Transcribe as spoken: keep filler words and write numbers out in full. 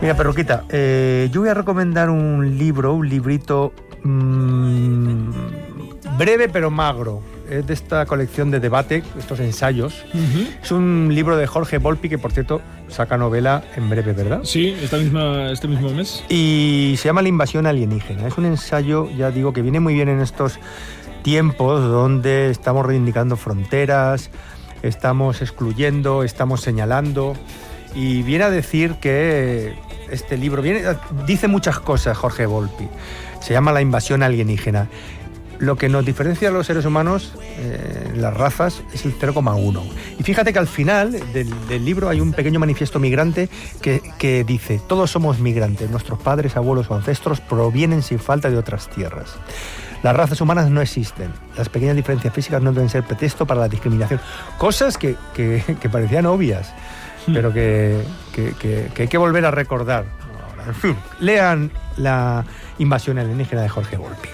Mira, Perruquita, eh, yo voy a recomendar un libro, un librito mmm, breve pero magro. Es de esta colección de debate, estos ensayos. Uh-huh. Es un libro de Jorge Volpi, que por cierto saca novela en breve, ¿verdad? Sí, esta misma, este mismo mes. Y se llama La invasión alienígena. Es un ensayo, ya digo, que viene muy bien en estos tiempos donde estamos reivindicando fronteras, estamos excluyendo, estamos señalando, y viene a decir que este libro viene, dice muchas cosas Jorge Volpi. Se llama La invasión alienígena. Lo que nos diferencia a los seres humanos, eh, las razas, es el cero coma uno. Y fíjate que al final del, del libro hay un pequeño manifiesto migrante que, que dice: todos somos migrantes, nuestros padres, abuelos o ancestros provienen sin falta de otras tierras. Las razas humanas no existen. Las pequeñas diferencias físicas no deben ser pretexto para la discriminación. Cosas que, que, que parecían obvias, pero que, que, que, que hay que volver a recordar. En fin, lean La invasión alienígena de Jorge Volpi.